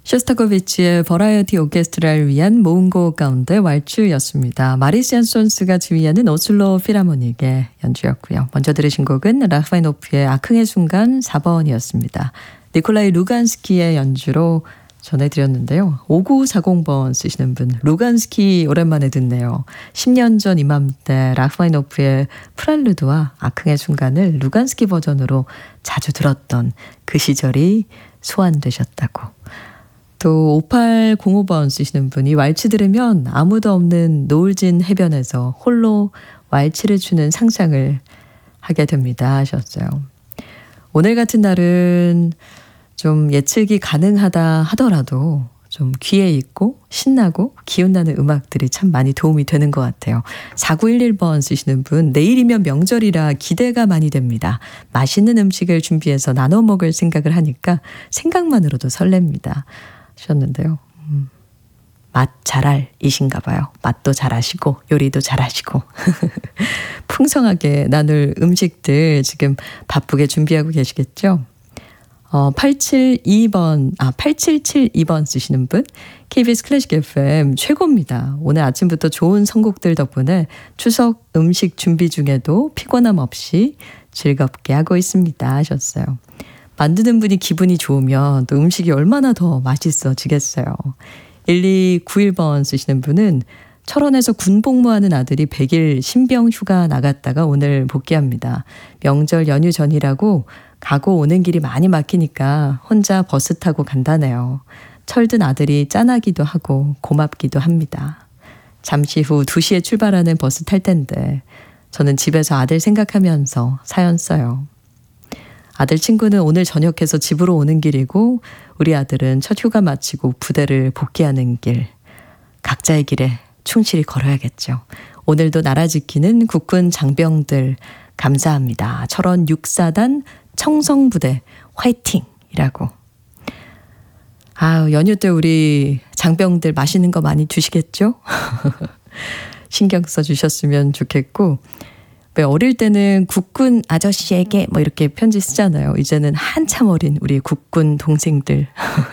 쇼스타코비치의 버라이어티 오케스트라를 위한 모음곡 가운데 왈츠였습니다. 마리스 얀손스가 지휘하는 오슬로 필하모닉의 연주였고요. 먼저 들으신 곡은 라흐마니노프의 아흥의 순간 4번이었습니다. 니콜라이 루간스키의 연주로 전해드렸는데요. 5940번 쓰시는 분, 루간스키 오랜만에 듣네요. 10년 전 이맘때 라흐마니노프의 프렐루드와 아흥의 순간을 루간스키 버전으로 자주 들었던 그 시절이 소환되셨다고. 또 5805번 쓰시는 분이 왈츠 들으면 아무도 없는 노을진 해변에서 홀로 왈츠를 추는 상상을 하게 됩니다 하셨어요. 오늘 같은 날은 좀 예측이 가능하다 하더라도 좀 귀에 있고 신나고 기운나는 음악들이 참 많이 도움이 되는 것 같아요. 4911번 쓰시는 분, 내일이면 명절이라 기대가 많이 됩니다. 맛있는 음식을 준비해서 나눠 먹을 생각을 하니까 생각만으로도 설렙니다 하셨는데요. 맛 잘알이신가 봐요. 맛도 잘하시고 요리도 잘하시고 풍성하게 나눌 음식들 지금 바쁘게 준비하고 계시겠죠? 8772번 쓰시는 분, KBS 클래식 FM 최고입니다. 오늘 아침부터 좋은 선곡들 덕분에 추석 음식 준비 중에도 피곤함 없이 즐겁게 하고 있습니다 하셨어요. 만드는 분이 기분이 좋으면 또 음식이 얼마나 더 맛있어지겠어요. 1291번 쓰시는 분은 철원에서 군복무하는 아들이 100일 신병 휴가 나갔다가 오늘 복귀합니다. 명절 연휴 전이라고 가고 오는 길이 많이 막히니까 혼자 버스 타고 간다네요. 철든 아들이 짠하기도 하고 고맙기도 합니다. 잠시 후 2시에 출발하는 버스 탈 텐데 저는 집에서 아들 생각하면서 사연 써요. 아들 친구는 오늘 저녁해서 집으로 오는 길이고 우리 아들은 첫 휴가 마치고 부대를 복귀하는 길. 각자의 길에 충실히 걸어야겠죠. 오늘도 나라 지키는 국군 장병들 감사합니다. 철원 6사단 청성부대 화이팅이라고. 연휴 때 우리 장병들 맛있는 거 많이 드시겠죠? 신경 써주셨으면 좋겠고, 왜 어릴 때는 국군 아저씨에게 뭐 이렇게 편지 쓰잖아요. 이제는 한참 어린 우리 국군 동생들.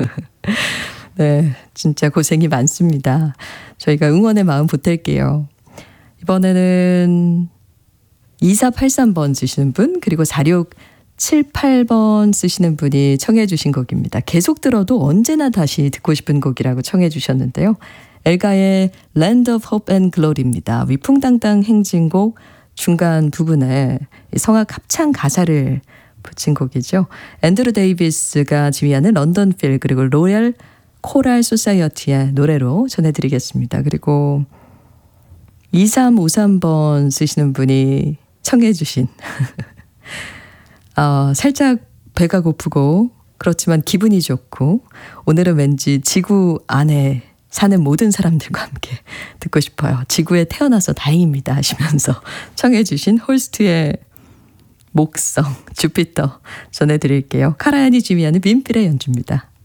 네, 진짜 고생이 많습니다. 저희가 응원의 마음 보탤게요. 이번에는 2483번 쓰시는 분, 그리고 4678번 쓰시는 분이 청해 주신 곡입니다. 계속 들어도 언제나 다시 듣고 싶은 곡이라고 청해 주셨는데요. 엘가의 Land of Hope and Glory입니다. 위풍당당 행진곡 중간 부분에 성악 합창 가사를 붙인 곡이죠. 앤드루 데이비스가 지휘하는 런던 필 그리고 로얄 코랄 소사이어티의 노래로 전해드리겠습니다. 그리고 2353번 쓰시는 분이 청해 주신 살짝 배가 고프고 그렇지만 기분이 좋고 오늘은 왠지 지구 안에 사는 모든 사람들과 함께 듣고 싶어요. 지구에 태어나서 다행입니다 하시면서 청해 주신 홀스트의 목성, 주피터 전해드릴게요. 카라얀이 지휘하는 빈필의 연주입니다.